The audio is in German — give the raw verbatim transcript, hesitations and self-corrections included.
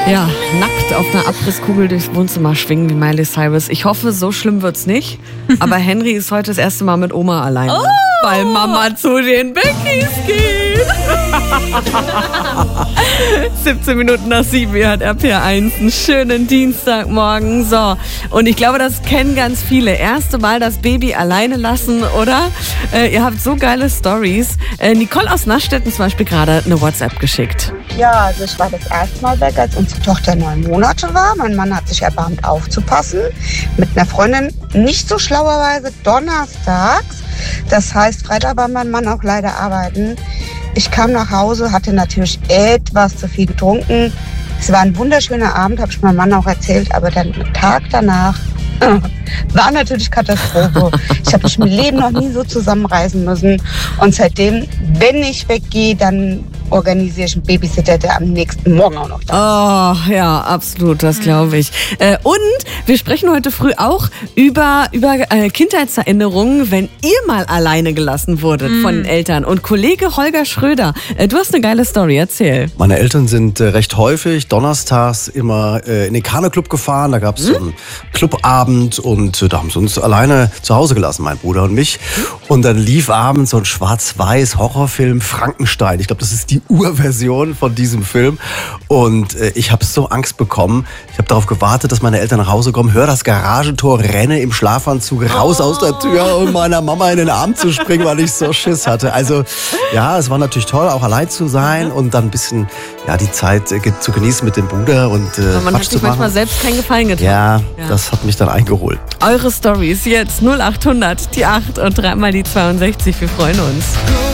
Ja, nackt auf einer Abrisskugel durchs Wohnzimmer schwingen wie Miley Cyrus. Ich hoffe, so schlimm wird's nicht. Aber Henry ist heute das erste Mal mit Oma alleine, oh! weil Mama zu den Beckys geht. siebzehn Minuten nach sieben, ihr hört R P R eins. Einen schönen Dienstagmorgen. So, und ich glaube, das kennen ganz viele. Erste Mal das Baby alleine lassen, oder? Äh, ihr habt so geile Stories. Äh, Nicole aus Naschstetten zum Beispiel gerade eine WhatsApp geschickt. Ja, also ich war das erste Mal weg, als unsere Tochter neun Monate war. Mein Mann hat sich erbarmt aufzupassen. Mit einer Freundin, nicht so schlauerweise, donnerstags. Das heißt, Freitag war mein Mann auch leider arbeiten. Ich kam nach Hause, hatte natürlich etwas zu viel getrunken. Es war ein wunderschöner Abend, habe ich meinem Mann auch erzählt. Aber dann Tag danach äh, war natürlich Katastrophe. Ich habe mich im Leben noch nie so zusammenreißen müssen. Und seitdem, wenn ich weggehe, dann organisiere ich einen Babysitter, der am nächsten Morgen auch noch da ist. Oh, ja, absolut, das glaube ich. Äh, und wir sprechen heute früh auch über, über äh, Kindheitserinnerungen, wenn ihr mal alleine gelassen wurdet mm. von den Eltern. Und Kollege Holger Schröder, äh, du hast eine geile Story, erzähl. Meine Eltern sind äh, recht häufig donnerstags immer äh, in den Kanuclub gefahren. Da gab es mm. so einen Clubabend und äh, da haben sie uns alleine zu Hause gelassen, mein Bruder und mich. Und dann lief abends so ein schwarz-weiß Horrorfilm, Frankenstein. Ich glaube, das ist die Die Urversion von diesem Film. Und äh, ich habe so Angst bekommen. Ich habe darauf gewartet, dass meine Eltern nach Hause kommen, höre das Garagentor, renne im Schlafanzug raus oh. aus der Tür, um meiner Mama in den Arm zu springen, weil ich so Schiss hatte. Also ja, es war natürlich toll, auch allein zu sein und dann ein bisschen ja, die Zeit äh, zu genießen mit dem Bruder. Und, äh, man hat sich manchmal selbst keinen Gefallen getan. Ja, ja, das hat mich dann eingeholt. Eure Storys jetzt null acht hundert, die acht und dreimal die zweiundsechzig. Wir freuen uns.